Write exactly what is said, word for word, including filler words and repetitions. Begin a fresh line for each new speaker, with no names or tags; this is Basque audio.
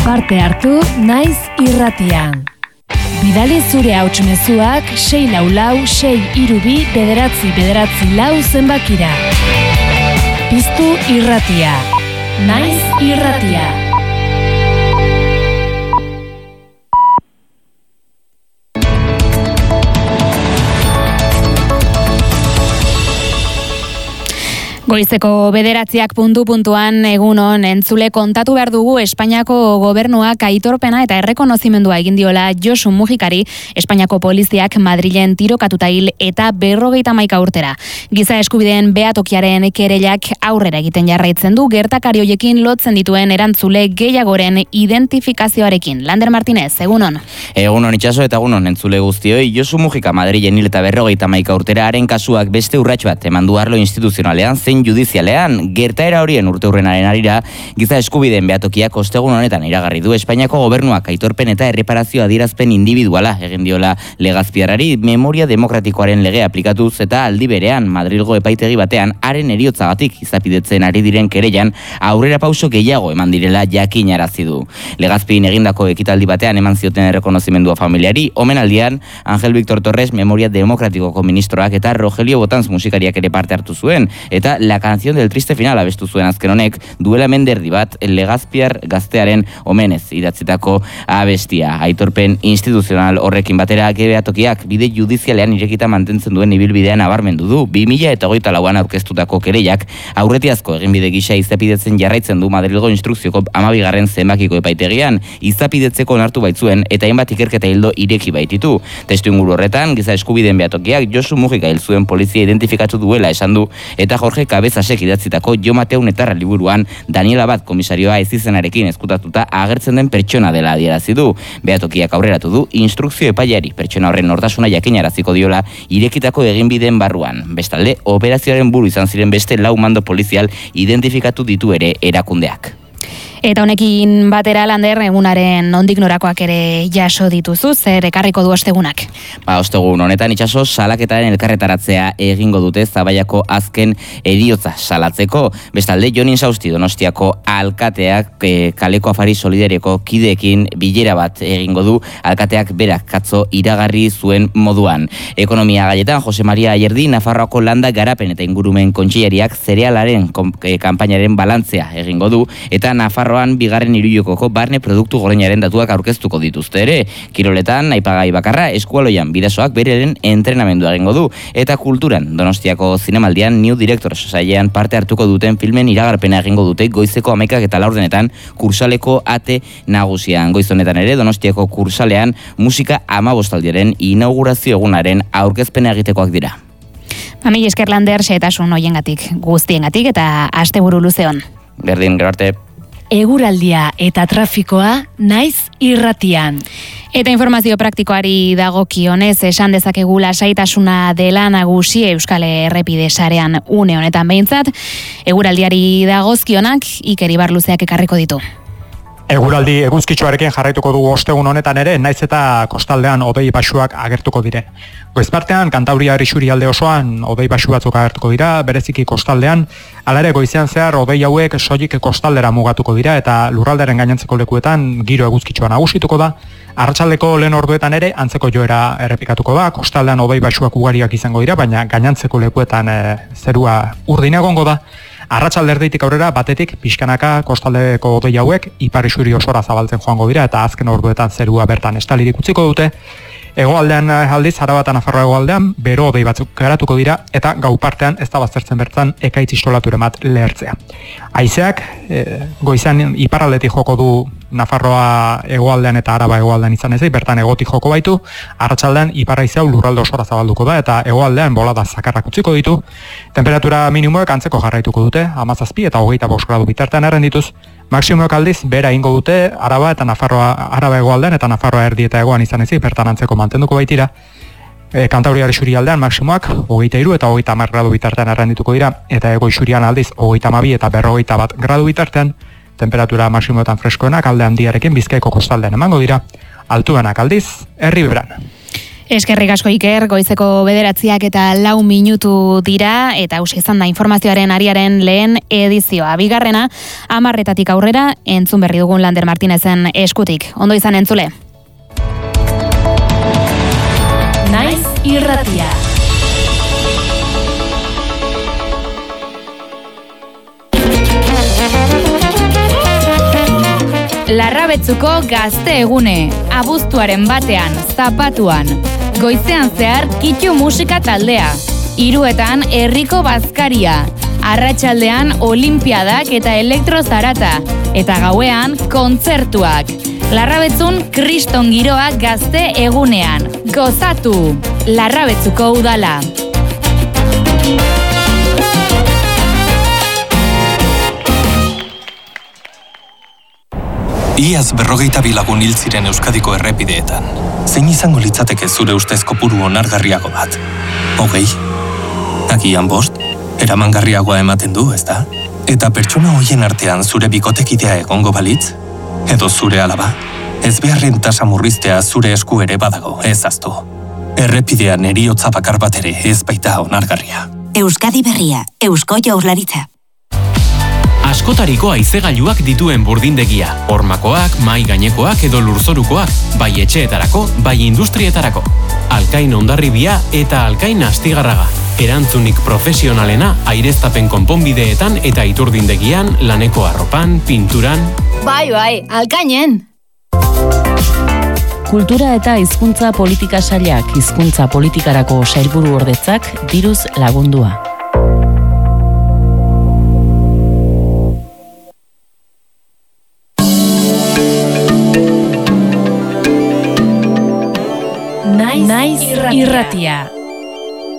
Parte hartu naiz irratian. Bidali zure hauts mezuak sei lau lau sei hiru bi bederatzi bederatzi lau zenbakira. Piztu irratia. Naiz irratia.
Goizeko bederatziak puntu-puntuan egunon entzule kontatu behar dugu Espainiako gobernuak aitorpena eta errekonozimendua egin diola Josu Mujikari Espainiako poliziak Madrilen tirokatuta hil eta berrogeita hamaika urtera. Giza eskubideen behatokiaren kerelak aurrera egiten jarraitzen du gertakari hoiekin lotzen dituen erantzule gehiagoren identifikazioarekin. Lander Martinez, egunon.
Egunon itxaso eta egunon entzule guztioi. Josu Mujika Madrilen hil eta berrogeita hamaika urtera haren kasuak beste urrats bat eman du arlo instituzionalean zein judizialean. Gertaera horien urteurrenaren arira, giza eskubideen behatokiak ostegun honetan iragarri du Espainiako gobernuak aitorpen eta erreparazio adierazpen individuala egin diola Legazpiarrari memoria demokratikoaren legea aplikatuz eta aldi berean Madrilgo epaitegi batean haren heriotzagatik izapidetzen ari diren kereian aurrera pauso gehiago eman direla jakinarazi du. Legazpin egindako ekitaldi batean eman zioten errekonozimendua familiari, omenaldian Ángel Víctor Torres memoria demokratikoko ministroak eta Rogelio Botanz musikariak ere parte hartu zuen, eta La canción del triste final abestu zuen azken honek duela menderdi bat Legazpiar gaztearen omenez idatzitako abestia. Aitorpen instituzional horrekin batera behatokiak bide judizialean irekita mantentzen duen ibilbidean nabarmendu du. bi mila hogeita lauan aurkeztutako kereiak aurretiazko eginbide gisa izapidetzen jarraitzen du Madrilgo instrukzioko hamabigarren zenbakiko epaitegian, izapidetzeko onartu baitzuen eta hainbat ikerketa hildo ireki baititu. Testuinguru horretan giza eskubideen behatokiak Josu Mujika hil zuen polizia identifikatu duela esan du eta Jorge Cabezasek idatzitako Jo Mateu Netarra liburuan Daniela Bat komisarioa ezizenarekin ezkutatuta agertzen den pertsona dela adierazi du. Behatokiak aurreratu du instrukzio epaiari pertsona horren nortasuna jakinaraziko diola irekitako eginbideen barruan. Bestalde, operazioaren buru izan ziren beste lau mando polizial identifikatu ditu ere erakundeak.
Eta honekin batera Lander egunaren nondik norakoak ere jaso dituzu, zer ekarriko du ostegunak?
Ba, ostegun honetan itxaso salaketaren elkarretaratzea egingo dute Zabaiako azken heriotza salatzeko. Bestalde, Jon Insausti Donostiako alkateak e, kaleko afari solidareko kideekin bilera bat egingo du, alkateak berak katzo iragarri zuen moduan. Ekonomia gaietan, Jose Maria Ayerdi, Nafarroako landa garapen eta ingurumen kontseilariak zerealaren e, kanpainaren balantzea egingo du, eta Nafarro bigarren hiruilekoko barne produktu gorenaren datuak aurkeztuko dituzte ere. Kiroletan, aipagai bakarra, eskualoian bidasoak bereren entrenamendua egingo du, eta kulturan, Donostiako zinemaldian New Directors sailean parte hartuko duten filmen iragarpena egingo dute goizeko hamaikak eta laurdenetan kursaleko ate nagusian. Goiz honetan ere, Donostiako kursalean musika hamabostaldiaren inaugurazio egunaren aurkezpena egitekoak dira.
Mami esker Lander, xehetasun hoiengatik, guztiengatik eta asteburu luze on.
Berdin, gero arte.
Eguraldia eta trafikoa naiz irratian.
Eta informazio praktikoari dagokionez esan dezakegu lasaitasuna dela nagusi Euskal Errepide sarean une honetan behintzat, eguraldiari dagozkionak Iker Ibarluzeak ekarriko ditu.
Eguraldi eguzkitsuarekin jarraituko dugu ostegun honetan ere, naiz eta kostaldean hodei basuak agertuko dire. Goizpartean, Kantauriar isurialde osoan hodei basu batzuk agertuko dira, bereziki kostaldean, hala ere goizean zehar hodei hauek soilik kostaldera mugatuko dira eta lurralderen gainontzeko lekuetan giro eguzkitsua nagusituko da. Arratsaldeko lehen orduetan ere antzeko joera errepikatuko da, kostaldean hodei basuak ugariak izango dira, baina gainontzeko lekuetan e, zerua urdin egongo da. Arratsalde erdeitik aurrera batetik pixkanaka kostaldeko hodei hauek ipar isuri osora zabaltzen joango dira eta azken orduetan zerua bertan estalirik utziko dute. Hegoaldean aldiz, Araba eta Nafarroa hegoaldean bero hodei batzuk garatuko dira eta gau partean ez da baztertzen bertan ekaitz istolaturen bat lehertzea. Haizeak e, goizan iparraldetik joko du Nafarroa hegoaldean eta Araba hegoaldean izan ezik, bertan egotik joko baitu, arratsaldean ipar haizea lurralde osora zabalduko da eta hegoaldean bolada zakarrak utziko ditu. Temperatura minimoek antzeko jarraituko dute, hamazazpi eta hogeita bost gradu bitartean errendituz. Maximoak aldiz, bera ingo dute, Araba eta Nafarroa, Araba hegoaldean eta Nafarroa erdi eta hegoan izan ezik, bertan antzeko mantenduko baitira. E, Kantauriar isurialdean maximoak hogeita hiru eta hogeita hamar gradu bitartean errendituko dira, eta hego isurian aldiz hogeita hamabi eta berrogeita bat gradu bitartean, temperatura maximoetan freskoenak alde handiarekin Bizkaiko kostaldean emango dira, altuenak aldiz, Erriberan.
Eskerrik asko Iker, goizeko bederatziak eta lau minutu dira, eta hausia izan da informazioaren ariaren lehen edizioa. Bigarrena, amarretatik aurrera, entzun berri dugun Lander Martinezen eskutik. Ondo izan entzule.
Naiz irratia.
Larrabetzuko gazte egune, abuztuaren batean, zapatuan. Goizean zehar Kitu musika taldea. Hiruetan herriko bazkaria. Arratsaldean olimpiadak eta elektrozarata. Eta gauean kontzertuak. Larrabetzun kriston giroa gazte egunean. Gozatu! Larrabetzuko udala.
Iaz berrogeita bilagun hil ziren Euskadiko errepideetan. Zein izango litzateke zure ustez kopuru onargarriago bat? Hogei? Agian bost? Eramangarriagoa ematen du, ezta? Eta pertsona hoien artean zure bikotekidea egongo balitz? Edo zure alaba? Ez beharren tasa murriztea zure esku ere badago, ez aztu. Errepidean heriotza bakar bat ere ez baita onargarria.
Euskadi Berria, Eusko Jaurlaritza.
Askotariko haizegailuak dituen burdindegia, hormakoak, mai gainekoak edo lurzorukoak, bai etxeetarako, bai industrietarako. Alkain Hondarribia eta Alkain Astigarraga. Erantzunik profesionalena aireztapen konponbideetan eta iturdindegian, laneko arropan, pinturan.
Bai, bai, Alkainen!
Kultura eta hizkuntza politika sailak hizkuntza politikarako sailburu ordetzak diruz lagundua.
Naiz irratia.